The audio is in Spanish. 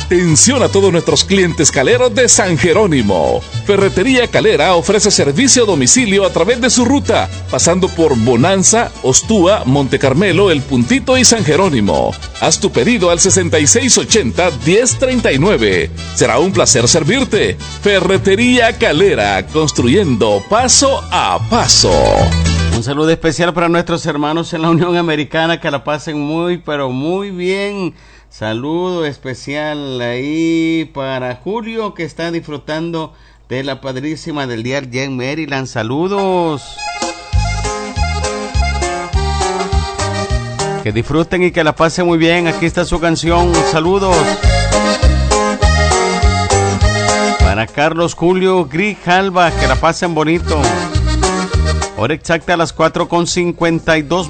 Atención a todos nuestros clientes caleros de San Jerónimo. Ferretería Calera ofrece servicio a domicilio a través de su ruta, pasando por Bonanza, Ostúa, Monte Carmelo, El Puntito y San Jerónimo. Haz tu pedido al 6680-1039. Será un placer servirte. Ferretería Calera, construyendo paso a paso. Un saludo especial para nuestros hermanos en la Unión Americana, que la pasen muy, pero muy bien. Saludo especial ahí para Julio, que está disfrutando de la padrísima del día allá en Maryland. Saludos. Que disfruten y que la pasen muy bien. Aquí está su canción. Saludos. Para Carlos Julio Grijalva, que la pasen bonito. Hora exacta a las 4:52.